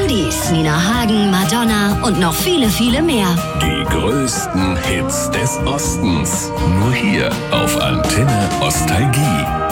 Oldies, Nina Hagen, Madonna und noch viele, viele mehr. Die größten Hits des Ostens. Nur hier auf Antenne Ostalgie.